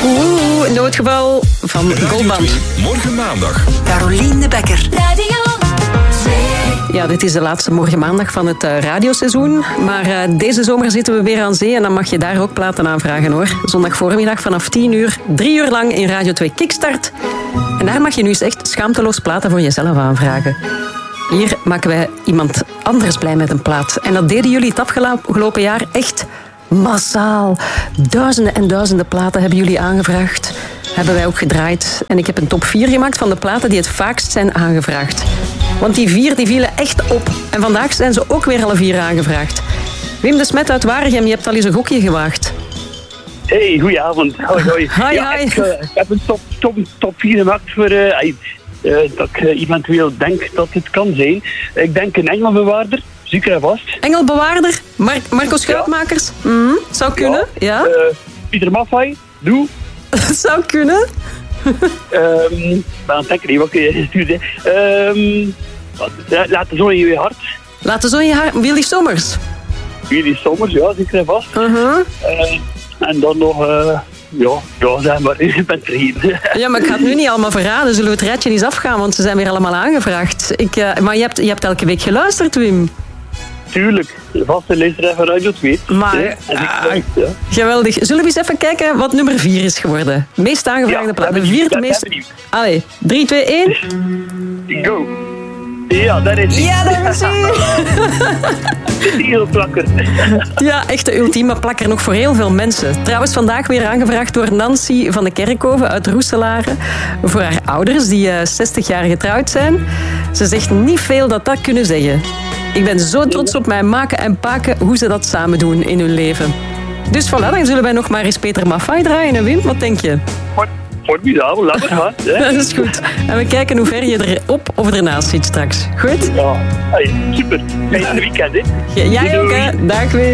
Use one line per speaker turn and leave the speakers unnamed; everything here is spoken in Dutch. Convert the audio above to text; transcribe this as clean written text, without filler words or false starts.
Noodgeval van Goldband.
Morgen maandag.
Carolien de Bekker.
Radio 2.
Ja, dit is de laatste morgen maandag van het radioseizoen. Maar deze zomer zitten we weer aan zee en dan mag je daar ook platen aanvragen, hoor. Zondag voormiddag vanaf 10 uur, 3 uur lang in Radio 2 Kickstart. En daar mag je nu eens echt schaamteloos platen voor jezelf aanvragen. Hier maken wij iemand anders blij met een plaat. En dat deden jullie het afgelopen jaar echt massaal. Duizenden en duizenden platen hebben jullie aangevraagd. Hebben wij ook gedraaid. En ik heb een top 4 gemaakt van de platen die het vaakst zijn aangevraagd. Want die 4 die vielen echt op. En vandaag zijn ze ook weer alle 4 aangevraagd. Wim de Smet uit Waregem, je hebt al eens een gokje gewaagd.
Hey, goedenavond. Hoi, hoi.
Hi,
ja,
hi.
Ik heb een top 4 gemaakt voor dat ik eventueel denk dat het kan zijn. Ik denk een engelbewaarder, zeker en vast.
Engelbewaarder, Marco Schuitmakers. Zou kunnen, ja.
Pieter Maffay, doe.
Zou kunnen.
Maar dan denk ik niet wat je stuurde. Laat de zon in je hart.
Laat de zon in je hart. Willy Sommers.
Willy Sommers, ja, zeker en vast. En dan nog... ja, zeg maar, je bent vergeten.
Ja, maar ik ga het nu niet allemaal verraden. Zullen we het rijtje eens afgaan, want ze zijn weer allemaal aangevraagd. Maar je hebt elke week geluisterd, Wim.
Tuurlijk, de vaste luisteraar van Radio 2.
Maar, geweldig. Zullen we eens even kijken wat nummer 4 is geworden? Meest aangevraagde plaat. De vierde meest... Allee, 3, 2, 1.
Go. Ja, daar is hij.
Ja, daar is hij.
De diegelplakker.
Ja, echt de ultieme plakker nog voor heel veel mensen. Trouwens, vandaag weer aangevraagd door Nancy van de Kerkhoven uit Roeselare. Voor haar ouders, die 60 jaar getrouwd zijn. Ze zegt niet veel dat kunnen zeggen. Ik ben zo trots op mijn maken en paken hoe ze dat samen doen in hun leven. Dus voilà, dan zullen wij nog maar eens Peter Maffay draaien. En Wim, wat denk je?
Formidabel, laat maar gaan.
Dat is goed. En we kijken hoe ver je erop of ernaast zit straks. Goed?
Ja, super. Fijne weekend, hè.
Jij ook, hè. Dag, Wim.